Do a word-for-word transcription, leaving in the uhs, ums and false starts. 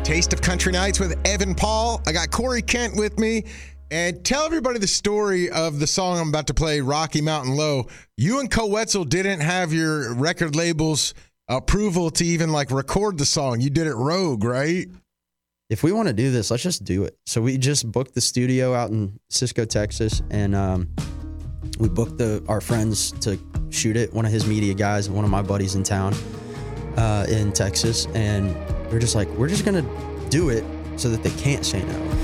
Taste of Country Nights with Evan Paul. I got Corey Kent with me. And tell everybody the story of the song I'm about to play, Rocky Mountain Low. You and Co Wetzel didn't have your record label's approval to even like record the song. You did it rogue, right? If we want to do this, let's just do it. So we just booked the studio out in Cisco, Texas, and um, we booked the our friends to shoot it. One of his media guys and one of my buddies in town uh, in Texas, and we're just like, we're just gonna do it so that they can't say no.